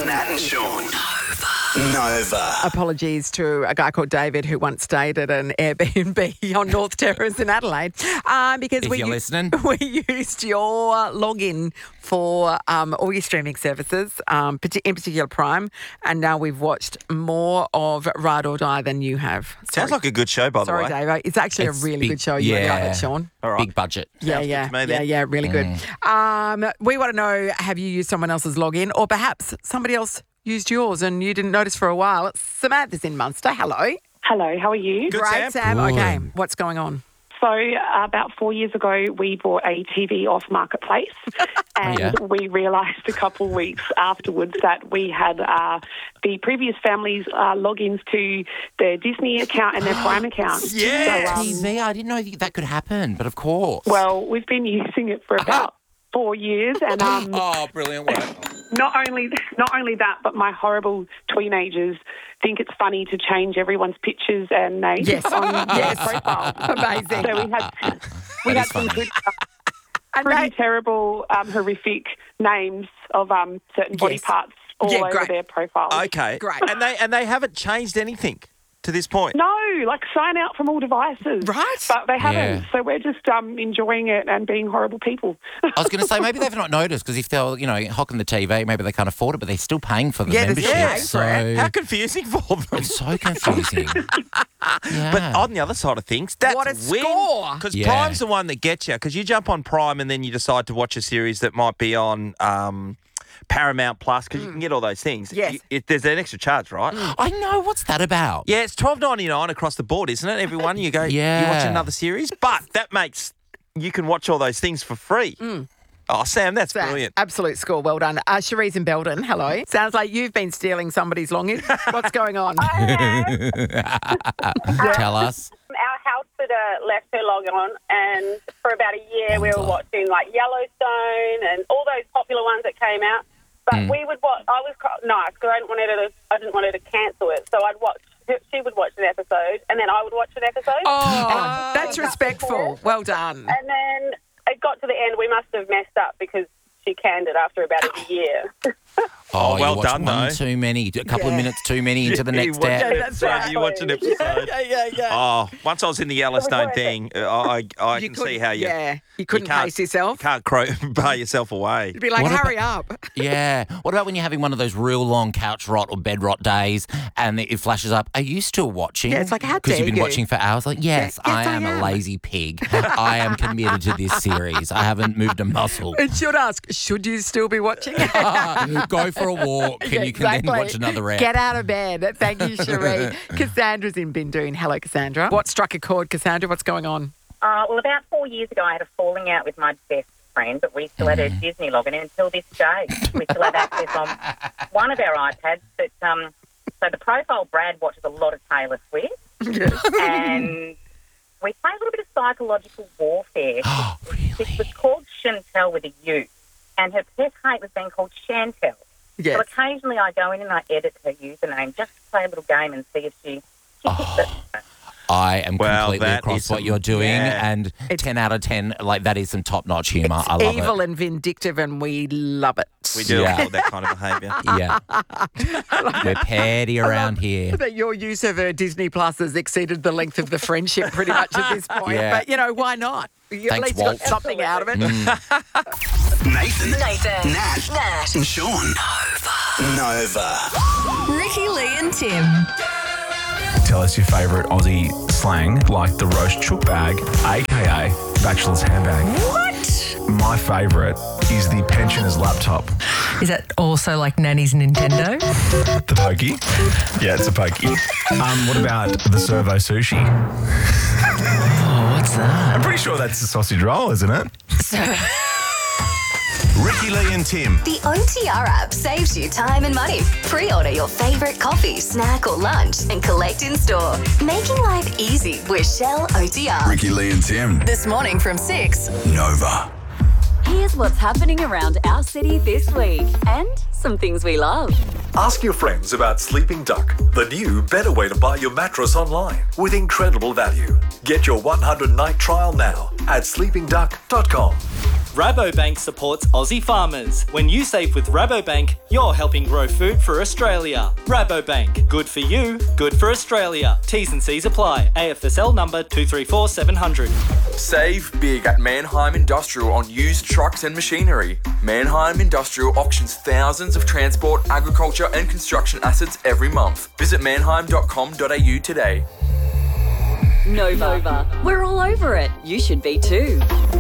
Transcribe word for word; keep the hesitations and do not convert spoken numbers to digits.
Nat and Sean. Nova. Apologies to a guy called David who once stayed at an Airbnb on North Terrace in Adelaide um, because If we you're u- listening. we used your login for um, all your streaming services, um, parti- in particular Prime, and now we've watched more of Ride or Die than you have. Sounds like a good show, by the Sorry, way. Dave. It's actually It's a really big- good show. You yeah. love it, Sean. All right. Big budget. Yeah, Sounds good yeah, to me yeah, then. yeah, really good. Mm. Um, we want to know, have you used someone else's login or perhaps somebody else used yours and you didn't notice for a while? Samantha's in Munster. Hello. Hello, how are you? Good, Great, Sam. Sam. Good. Okay, what's going on? So, uh, about four years ago, we bought a T V off Marketplace, and yeah. we realised a couple of weeks afterwards that we had uh, the previous family's uh, logins to their Disney account and their Prime account. Yeah. So, um, T V, I didn't know that could happen, but of course. well, we've been using it for about four years, and um, Oh, brilliant work. not only not only that, but my horrible teenagers think it's funny to change everyone's pictures and names Yes. on their Yes. profile. Amazing. So we had we That had is some funny. pretty, And pretty they- terrible, um, horrific names of um, certain body Yes. parts all Yeah, over great. their profiles. Okay. Great. And they and they haven't changed anything to this point. No, like sign out from all devices. Right. But they haven't. Yeah. So we're just um, enjoying it and being horrible people. I was going to say, maybe they've not noticed because if they're, you know, hocking the T V, maybe they can't afford it, but they're still paying for the Yeah, they're still membership. paying So for it. How confusing for them. it's so confusing. yeah. But on the other side of things, that's What a score. Because Yeah. Prime's the one that gets you. Because you jump on Prime and then you decide to watch a series that might be on um, Paramount Plus because you can get all those things. Yes. You- it, there's an extra charge, right? I know, what's that about? Yeah, it's twelve ninety-nine across the board, isn't it? Everyone, you go, you Yeah. watch another series, but that makes you can watch all those things for free. Oh, Sam, that's Sam, brilliant. Absolute score. Well done. Uh, Cherise in Belden, hello. Sounds like you've been stealing somebody's login. What's going on? Tell us. Our house sitter left her log on, and for about a year we were watching like Yellowstone and all those popular ones that came out. But we would watch. I was co- nice because I didn't want her to. I didn't want her to cancel it, so I'd watch. She would watch an episode, and then I would watch an episode. Oh, that's respectful. Well done. And then it got to the end. We must have messed up because she canned it after about a year. Oh, well you watched done, one though. too many, a couple Yeah. of minutes too many into the You next watch an step. that's episode, right. You watch an episode. Yeah, yeah, yeah. Oh, once I was in the Yellowstone worth it. thing, uh, I I You can couldn't- see how you yeah, you couldn't can't- pace yourself. can't crow, pay yourself away. You'd be like, What hurry up. Yeah. What about when you're having one of those real long couch rot or bed rot days and it flashes up? Are you still watching? Yeah, it's like, how Because you've dare been you? watching for hours. Like, yes, yes, I I am, am. a lazy pig. I am committed to this series. I haven't moved a muscle. It should ask, should you still be watching? Go for a walk and Yeah, you can then exactly. watch another round. Get out of bed. Thank you, Cherie. Cassandra's in Bindoon. Hello, Cassandra. What struck a chord, Cassandra? What's going on? Uh, well, about four years ago, I had a falling out with my best friend, but we still had a Disney login, and until this day, we still have access on one of our iPads. But um, so the profile Brad watches a lot of Taylor Swift, and we play a little bit of psychological warfare. Oh, It was called Chantel with a U, and her pet hate was being called Chantel. Yes. So occasionally I go in and I edit her username just to play a little game and see if she, she picks it. I am Well, completely that across is what some- you're doing, yeah. and It's- ten out of ten, like that is some top-notch humour. It's I love evil it. and vindictive, and we love it. We do Yeah. all that kind of behaviour. Yeah, we're petty around here. That your use of uh, Disney Plus has exceeded the length of the friendship pretty much at this point. Yeah. But, you know, why not? You at Thanks, least Walt. got something out of it. Nathan. Nathan. Nat. Nat. And Sean. Nova. Ricky, Lee and Tim. Tell us your favourite Aussie slang, like the roast chook bag, aka bachelor's handbag. What? My favourite is the pensioner's laptop. Is that also like Nanny's Nintendo? The pokey? Yeah, it's a pokey. Um, what about the servo sushi? Oh, what's that? I'm pretty sure that's a sausage roll, isn't it? Ricky, Lee and Tim. The O T R app saves you time and money. Pre-order your favourite coffee, snack or lunch and collect in store. Making life easy with Shell O T R. Ricky, Lee and Tim. This morning from six. Nova. Here's what's happening around our city this week and some things we love. Ask your friends about Sleeping Duck, the new better way to buy your mattress online with incredible value. Get your one hundred night trial now at sleeping duck dot com. Rabobank supports Aussie farmers. When you save with Rabobank, you're helping grow food for Australia. Rabobank. Good for you, good for Australia. T's and C's apply. A F S L number two three four seven hundred. Save big at Manheim Industrial on used trucks and machinery. Manheim Industrial auctions thousands of transport, agriculture and construction assets every month. Visit manheim dot com dot a u today. Nova. Nova. We're all over it. You should be too.